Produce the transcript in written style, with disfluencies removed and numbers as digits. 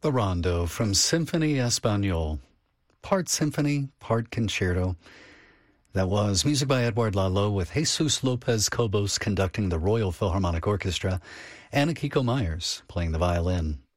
The Rondo from Symphony Espagnole. Part symphony, part concerto. That was music by Edouard Lalo with Jesus Lopez Cobos conducting the Royal Philharmonic Orchestra and Akiko Myers playing the violin.